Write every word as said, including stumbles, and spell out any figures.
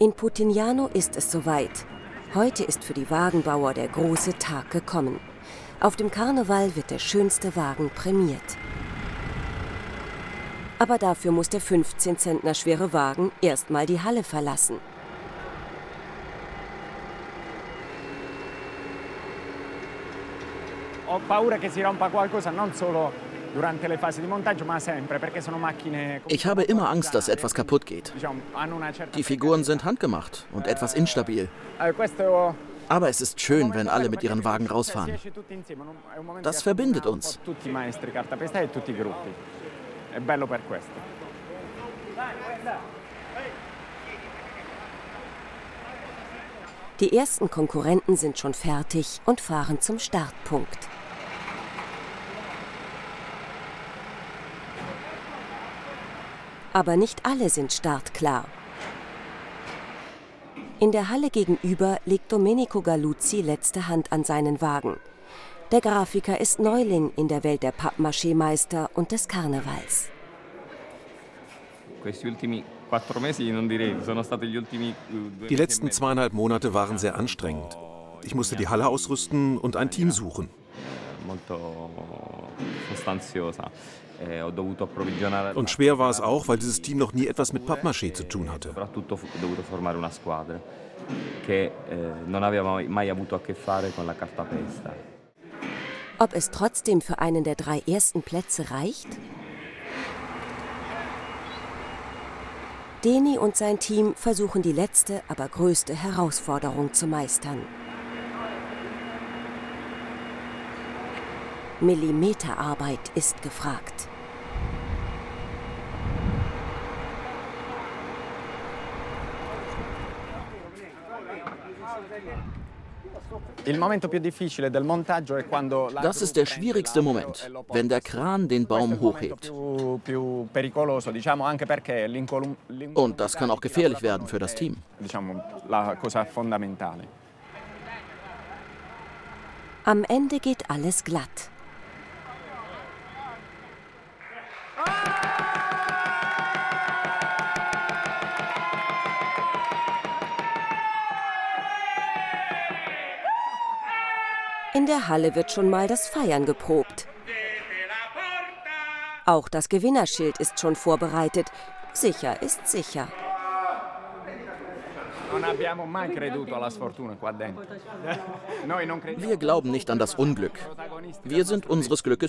In Putignano ist es soweit. Heute ist für die Wagenbauer der große Tag gekommen. Auf dem Karneval wird der schönste Wagen prämiert. Aber dafür muss der fünfzehn Zentner schwere Wagen erstmal die Halle verlassen. Ho paura che si rompa qualcosa, non solo durante le fasi di montaggio, ma sempre, perché sono macchine. Ich habe immer Angst, dass etwas kaputt geht. Die Figuren sind handgemacht und etwas instabil. Aber es ist schön, wenn alle mit ihren Wagen rausfahren. Das verbindet uns. Die ersten Konkurrenten sind schon fertig und fahren zum Startpunkt. Aber nicht alle sind startklar. In der Halle gegenüber legt Domenico Galuzzi letzte Hand an seinen Wagen. Der Grafiker ist Neuling in der Welt der Pappmaché-Meister und des Karnevals. Die letzten zweieinhalb Monate waren sehr anstrengend. Ich musste die Halle ausrüsten und ein Team suchen. Und schwer war es auch, weil dieses Team noch nie etwas mit Pappmaché zu tun hatte. Ob es trotzdem für einen der drei ersten Plätze reicht? Deni und sein Team versuchen die letzte, aber größte Herausforderung zu meistern. Millimeterarbeit ist gefragt. Das ist der schwierigste Moment, wenn der Kran den Baum hochhebt. Und das kann auch gefährlich werden für das Team. Am Ende geht alles glatt. In der Halle wird schon mal das Feiern geprobt. Auch das Gewinnerschild ist schon vorbereitet. Sicher ist sicher. Wir glauben nicht an das Unglück. Wir sind unseres Glückes